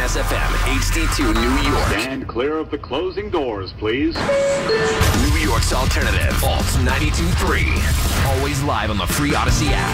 SFM, HD2 New York. Stand clear of the closing doors, please. New York's alternative, Alt 92.3. Always live on the free Odyssey app.